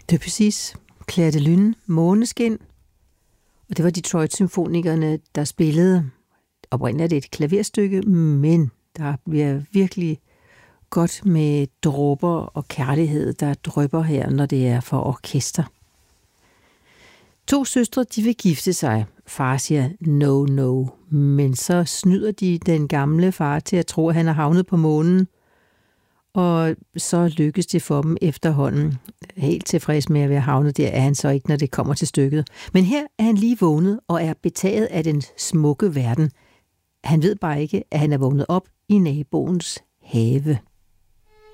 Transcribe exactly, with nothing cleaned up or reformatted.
Debussy's Clair de Lune, Måneskin. Og det var Detroit-symfonikerne, der spillede. Oprindeligt er det et klaverstykke, men der bliver virkelig godt med dråber og kærlighed, der drypper her, når det er for orkester. To søstre, de vil gifte sig. Far siger no, no, men så snyder de den gamle far til at tro, at han er havnet på månen, og så lykkes det for dem efterhånden. Helt tilfreds med at være havnet der er han så ikke, når det kommer til stykket. Men her er han lige vågnet og er betaget af den smukke verden. Han ved bare ikke, at han er vågnet op i naboens have.